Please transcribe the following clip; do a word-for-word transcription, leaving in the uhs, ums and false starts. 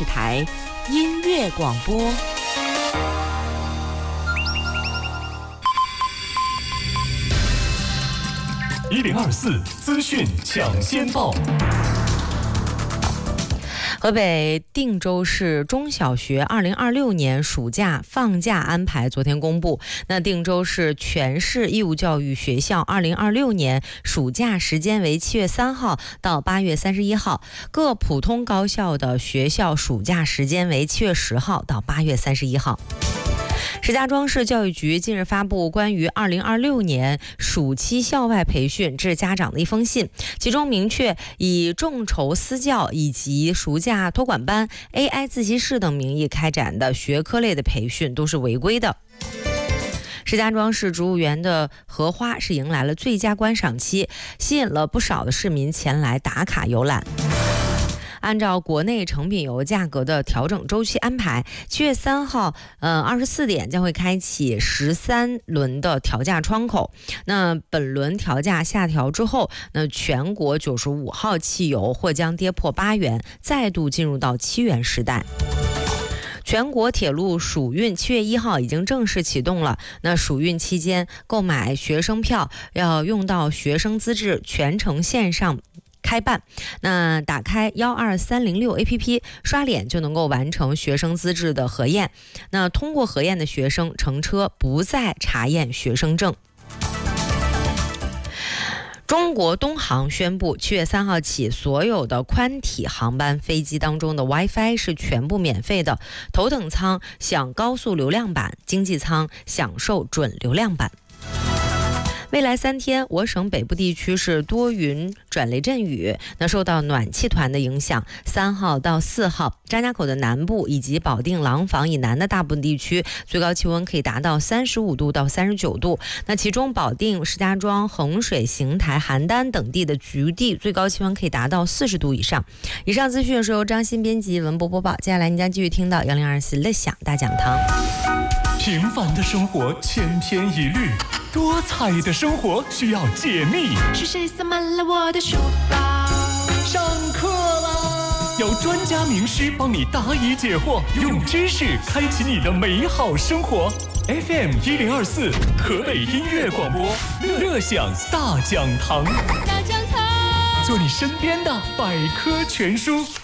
视台音乐广播。 一零二四资讯抢先报。 河北定州市中小学二零二六年暑假放假安排昨天公布。那定州市全市义务教育学校二零二六年暑假时间为七月三号到八月三十一号，各普通高校的学校暑假时间为七月十号到八月三十一号。石家庄市教育局近日发布关于二零二六年暑期校外培训致家长的一封信，其中明确以众筹私教以及暑假托管班、A I 自习室等名义开展的学科类的培训都是违规的。石家庄市植物园的荷花是迎来了最佳观赏期，吸引了不少的市民前来打卡游览。按照国内成品油价格的调整周期安排，七月三号，呃，二十四点将会开启十三轮的调价窗口。那本轮调价下调之后，那全国九十五号汽油或将跌破八元，再度进入到七元时代。全国铁路暑运七月一号已经正式启动了。那暑运期间购买学生票要用到学生资质，全程线上开办。那打开幺二三零六 A P P 刷脸就能够完成学生资质的核验。那通过核验的学生乘车不再查验学生证。中国东航宣布，七月三号起，所有的宽体航班飞机当中的 WiFi 是全部免费的，头等舱享高速流量版，经济舱享受准流量版。未来三天，我省北部地区是多云转雷阵雨。那受到暖气团的影响，三号到四号，张家口的南部以及保定、廊坊以南的大部分地区，最高气温可以达到三十五度到三十九度。那其中保定、石家庄、衡水、邢台、邯郸等地的局地最高气温可以达到四十度以上。以上资讯是由张鑫编辑、文博播报。接下来您将继续听到幺零二四乐享大讲堂。 平凡的生活千篇一律，多彩的生活需要解密。 是谁塞满了我的书包？ 上课啦！有专家名师帮你答疑解惑，用知识开启你的美好生活。F M 一零二四，河北音乐广播，乐享大讲堂。 大讲堂， 做你身边的百科全书。